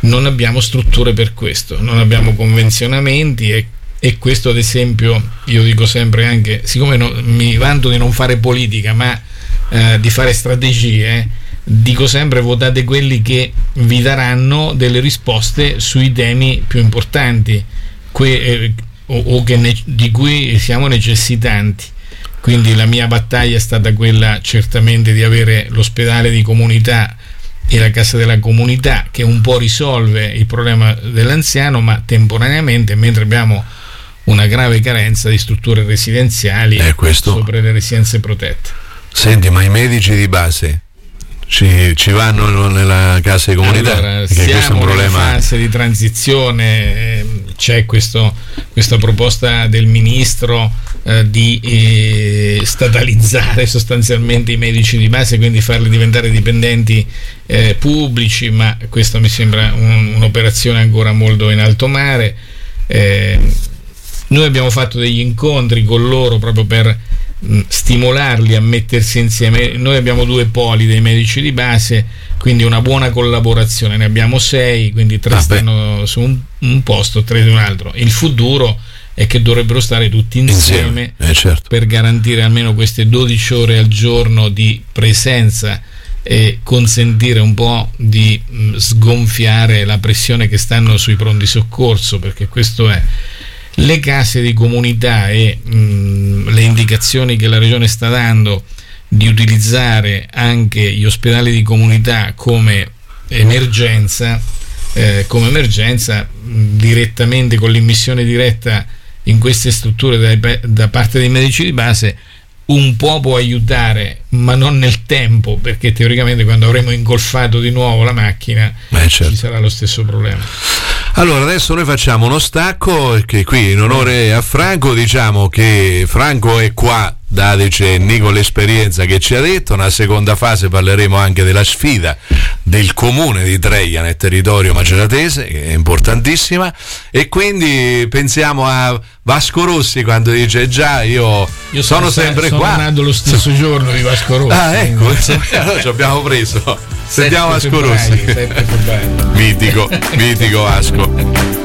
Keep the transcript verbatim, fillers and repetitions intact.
non abbiamo strutture per questo, non abbiamo convenzionamenti e, e questo ad esempio io dico sempre, anche siccome no, mi vanto di non fare politica ma eh, di fare strategie, dico sempre votate quelli che vi daranno delle risposte sui temi più importanti que, eh, o, o che ne, di cui siamo necessitanti. Quindi la mia battaglia è stata quella certamente di avere l'ospedale di comunità e la casa della comunità, che un po' risolve il problema dell'anziano, ma temporaneamente, mentre abbiamo una grave carenza di strutture residenziali eh, questo... sopra le residenze protette. Senti, ma i medici di base ci, ci vanno nella casa di comunità? Allora, perché siamo questo è un problema. in fase di transizione, c'è questo, questa proposta del ministro eh, di eh, statalizzare sostanzialmente i medici di base, quindi farli diventare dipendenti eh, pubblici, ma questo mi sembra un, un'operazione ancora molto in alto mare. Eh, noi abbiamo fatto degli incontri con loro proprio per stimolarli a mettersi insieme. Noi abbiamo due poli dei medici di base, quindi una buona collaborazione, ne abbiamo sei, quindi tre ah, stanno beh. su un, un posto, tre di un altro. Il futuro è che dovrebbero stare tutti insieme, insieme. Eh, certo. per garantire almeno queste dodici ore al giorno di presenza e consentire un po' di mh, sgonfiare la pressione che stanno sui pronti soccorso, perché questo è. Le case di comunità e mh, le indicazioni che la Regione sta dando di utilizzare anche gli ospedali di comunità come emergenza, eh, come emergenza mh, direttamente con l'immissione diretta in queste strutture da, da parte dei medici di base, un po' può aiutare, ma non nel tempo, perché teoricamente quando avremo ingolfato di nuovo la macchina eh, certo. ci sarà lo stesso problema. Allora adesso noi facciamo uno stacco, che qui in onore a Franco diciamo che Franco è qua da decenni con l'esperienza che ci ha detto. Nella seconda fase parleremo anche della sfida del comune di Treia nel territorio maceratese, che è importantissima, e quindi pensiamo a Vasco Rossi quando dice già io, io sono, sono sempre sono qua. Sono nato lo stesso giorno di Vasco Rossi. Ah ecco, allora ci abbiamo preso. Sentiamo Vasco Rossi. Mitico, mitico Vasco.